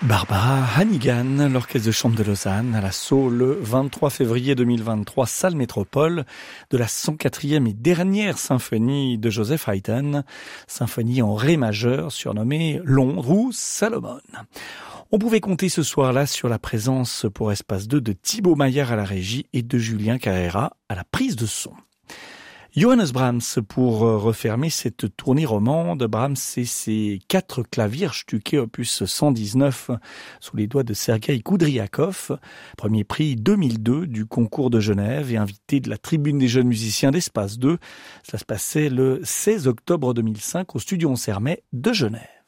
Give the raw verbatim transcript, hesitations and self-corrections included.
Barbara Hannigan, l'Orchestre de chambre de Lausanne, à l'assaut le vingt-trois février deux mille vingt-trois, salle Métropole, de la cent quatrième et dernière symphonie de Joseph Haydn, symphonie en ré majeur surnommée Londres ou Salomon. On pouvait compter ce soir-là sur la présence pour Espace deux de Thibaut Maillard à la régie et de Julien Carrera à la prise de son. Johannes Brahms pour refermer cette tournée romande. Brahms et ses quatre Klavierstücke opus cent dix-neuf sous les doigts de Sergueï Koudriakov, premier prix deux mille deux du concours de Genève et invité de la tribune des jeunes musiciens d'Espace deux. Cela se passait le seize octobre deux mille cinq au Studio Sermet de Genève.